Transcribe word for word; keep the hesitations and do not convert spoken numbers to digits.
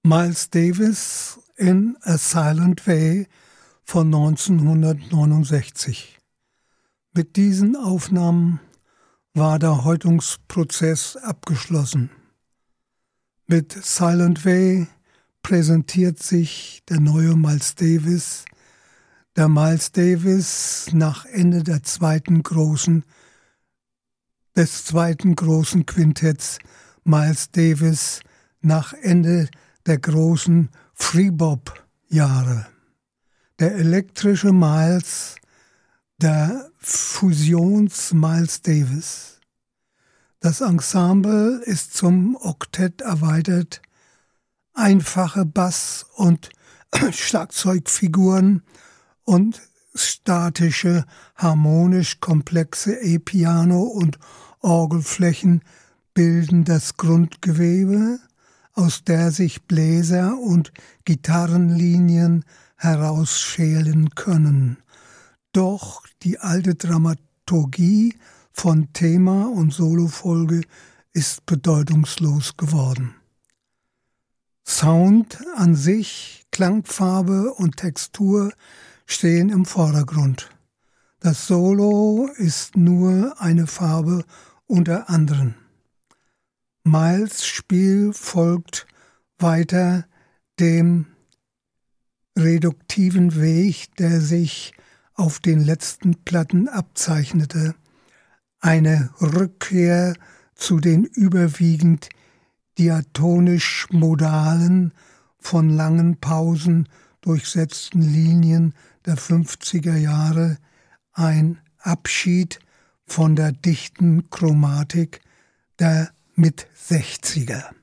Miles Davis in A Silent Way von neunzehnhundertneunundsechzig. Mit diesen Aufnahmen war der Häutungsprozess abgeschlossen. Mit Silent Way präsentiert sich der neue Miles Davis, der Miles Davis nach Ende der zweiten großen, des zweiten großen Quintetts, Miles Davis nach Ende der großen Free-Bop-Jahre. Der elektrische Miles, der Fusions-Miles Davis. Das Ensemble ist zum Oktett erweitert. Einfache Bass- und Schlagzeugfiguren und statische, harmonisch komplexe E-Piano- und Orgelflächen bilden das Grundgewebe, aus der sich Bläser und Gitarrenlinien herausschälen können. Doch die alte Dramaturgie von Thema und Solofolge ist bedeutungslos geworden. Sound an sich, Klangfarbe und Textur stehen im Vordergrund. Das Solo ist nur eine Farbe unter anderen. Miles' Spiel folgt weiter dem reduktiven Weg, der sich auf den letzten Platten abzeichnete. Eine Rückkehr zu den überwiegend diatonisch-modalen, von langen Pausen durchsetzten Linien der fünfziger Jahre, ein Abschied von der dichten Chromatik der Mit-Sechziger.